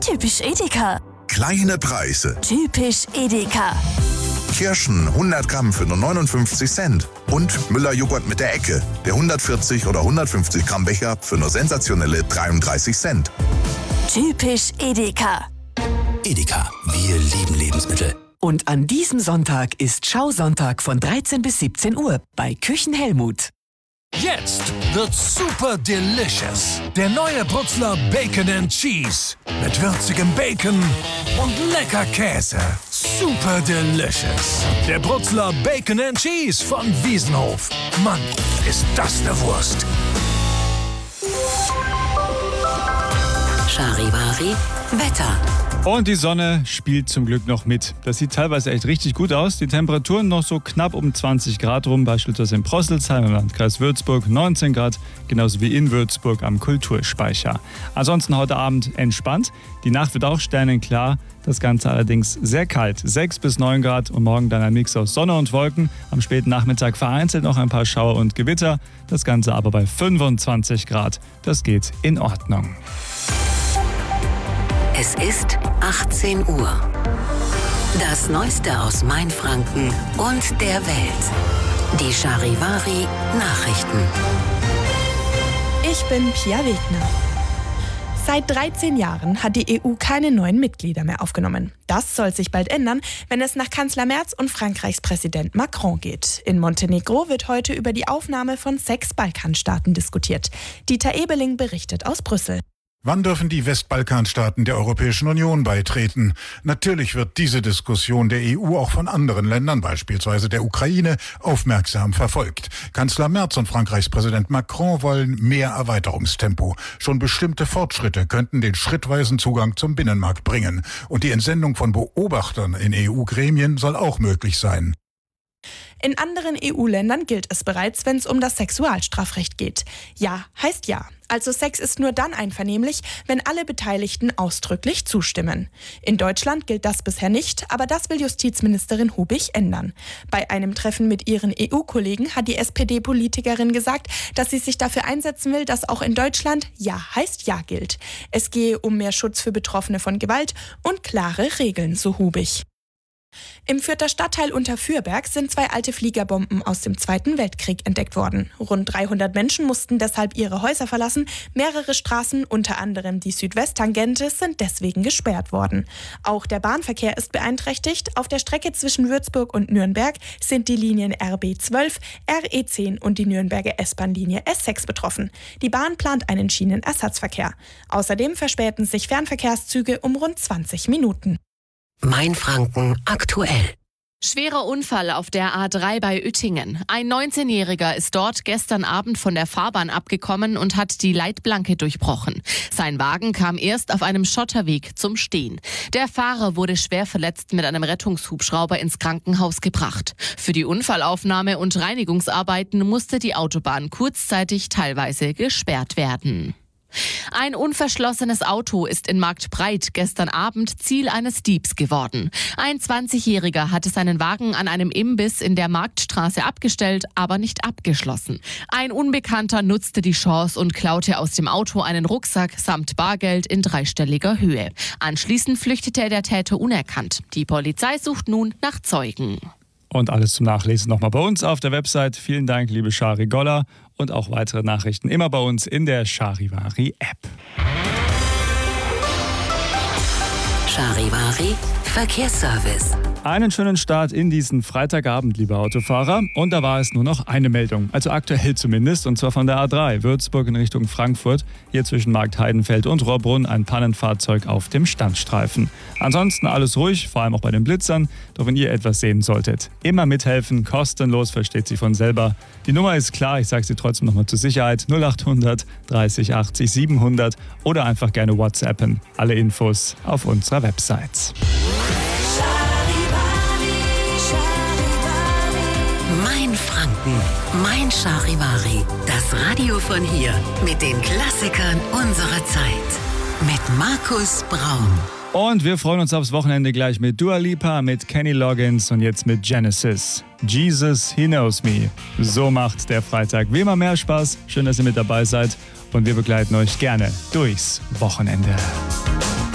Typisch Edeka. Kleine Preise. Typisch Edeka. Kirschen 100 Gramm für nur 59 Cent. Und Müller-Joghurt mit der Ecke. Der 140 oder 150 Gramm Becher für nur sensationelle 33 Cent. Typisch Edeka. Edeka, wir lieben Lebensmittel. Und an diesem Sonntag ist Schausonntag von 13 bis 17 Uhr bei Küchen Helmut. Jetzt wird's super delicious. Der neue Brutzler Bacon and Cheese. Mit würzigem Bacon und lecker Käse. Super delicious. Der Brutzler Bacon and Cheese von Wiesenhof. Mann, ist das eine Wurst. Charivari Wetter. Und die Sonne spielt zum Glück noch mit. Das sieht teilweise echt richtig gut aus. Die Temperaturen noch so knapp um 20 Grad rum, beispielsweise in Prosselsheim im Landkreis Würzburg 19 Grad, genauso wie in Würzburg am Kulturspeicher. Ansonsten heute Abend entspannt. Die Nacht wird auch sternenklar, das Ganze allerdings sehr kalt, 6 bis 9 Grad und morgen dann ein Mix aus Sonne und Wolken. Am späten Nachmittag vereinzelt noch ein paar Schauer und Gewitter, das Ganze aber bei 25 Grad. Das geht in Ordnung. Es ist 18 Uhr. Das Neueste aus Mainfranken und der Welt. Die Charivari Nachrichten. Ich bin Pia Wegner. Seit 13 Jahren hat die EU keine neuen Mitglieder mehr aufgenommen. Das soll sich bald ändern, wenn es nach Kanzler Merz und Frankreichs Präsident Macron geht. In Montenegro wird heute über die Aufnahme von 6 Balkanstaaten diskutiert. Dieter Ebeling berichtet aus Brüssel. Wann dürfen die Westbalkanstaaten der Europäischen Union beitreten? Natürlich wird diese Diskussion der EU auch von anderen Ländern, beispielsweise der Ukraine, aufmerksam verfolgt. Kanzler Merz und Frankreichs Präsident Macron wollen mehr Erweiterungstempo. Schon bestimmte Fortschritte könnten den schrittweisen Zugang zum Binnenmarkt bringen. Und die Entsendung von Beobachtern in EU-Gremien soll auch möglich sein. In anderen EU-Ländern gilt es bereits, wenn es um das Sexualstrafrecht geht. Ja heißt ja. Also Sex ist nur dann einvernehmlich, wenn alle Beteiligten ausdrücklich zustimmen. In Deutschland gilt das bisher nicht, aber das will Justizministerin Hubich ändern. Bei einem Treffen mit ihren EU-Kollegen hat die SPD-Politikerin gesagt, dass sie sich dafür einsetzen will, dass auch in Deutschland Ja heißt Ja gilt. Es gehe um mehr Schutz für Betroffene von Gewalt und klare Regeln, so Hubich. Im Fürther Stadtteil Unterfürberg sind 2 alte Fliegerbomben aus dem Zweiten Weltkrieg entdeckt worden. Rund 300 Menschen mussten deshalb ihre Häuser verlassen. Mehrere Straßen, unter anderem die Südwesttangente, sind deswegen gesperrt worden. Auch der Bahnverkehr ist beeinträchtigt. Auf der Strecke zwischen Würzburg und Nürnberg sind die Linien RB12, RE10 und die Nürnberger S-Bahn-Linie S6 betroffen. Die Bahn plant einen Schienenersatzverkehr. Außerdem verspäten sich Fernverkehrszüge um rund 20 Minuten. Mainfranken aktuell. Schwerer Unfall auf der A3 bei Uettingen. Ein 19-Jähriger ist dort gestern Abend von der Fahrbahn abgekommen und hat die Leitplanke durchbrochen. Sein Wagen kam erst auf einem Schotterweg zum Stehen. Der Fahrer wurde schwer verletzt mit einem Rettungshubschrauber ins Krankenhaus gebracht. Für die Unfallaufnahme und Reinigungsarbeiten musste die Autobahn kurzzeitig teilweise gesperrt werden. Ein unverschlossenes Auto ist in Marktbreit gestern Abend Ziel eines Diebs geworden. Ein 20-Jähriger hatte seinen Wagen an einem Imbiss in der Marktstraße abgestellt, aber nicht abgeschlossen. Ein Unbekannter nutzte die Chance und klaute aus dem Auto einen Rucksack samt Bargeld in 3-stelliger Höhe. Anschließend flüchtete der Täter unerkannt. Die Polizei sucht nun nach Zeugen. Und alles zum Nachlesen nochmal bei uns auf der Website. Vielen Dank, liebe Shari Goller. Und auch weitere Nachrichten immer bei uns in der Charivari-App. Charivari Verkehrsservice. Einen schönen Start in diesen Freitagabend, liebe Autofahrer. Und da war es nur noch eine Meldung, also aktuell zumindest, und zwar von der A3, Würzburg in Richtung Frankfurt. Hier zwischen Marktheidenfeld und Rohrbrunn ein Pannenfahrzeug auf dem Standstreifen. Ansonsten alles ruhig, vor allem auch bei den Blitzern. Doch wenn ihr etwas sehen solltet, immer mithelfen, kostenlos, versteht sich von selber. Die Nummer ist klar, ich sage sie trotzdem nochmal zur Sicherheit, 0800 30 80 700 oder einfach gerne WhatsAppen. Alle Infos auf unserer Website. Mainfranken, mein Charivari. Das Radio von hier mit den Klassikern unserer Zeit. Mit Markus Braun. Und wir freuen uns aufs Wochenende gleich mit Dua Lipa, mit Kenny Loggins und jetzt mit Genesis. Jesus, He Knows Me. So macht der Freitag wie immer mehr Spaß. Schön, dass ihr mit dabei seid. Und wir begleiten euch gerne durchs Wochenende.